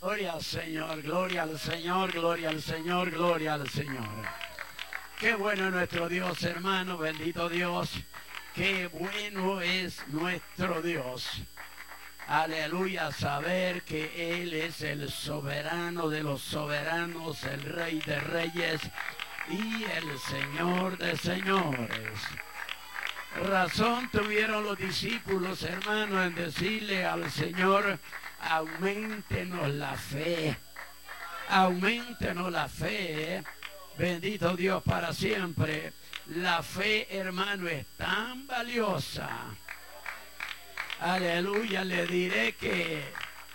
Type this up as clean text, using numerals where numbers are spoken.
Gloria al Señor, gloria al Señor, gloria al Señor, gloria al Señor. Qué bueno es nuestro Dios, hermano, bendito Dios. Qué bueno es nuestro Dios. Aleluya, saber que Él es el soberano de los soberanos, el Rey de reyes y el Señor de señores. Razón tuvieron los discípulos, hermanos, en decirle al Señor: auméntenos la fe, auméntenos la fe. Bendito Dios para siempre. La fe, hermano, es tan valiosa. Aleluya, le diré que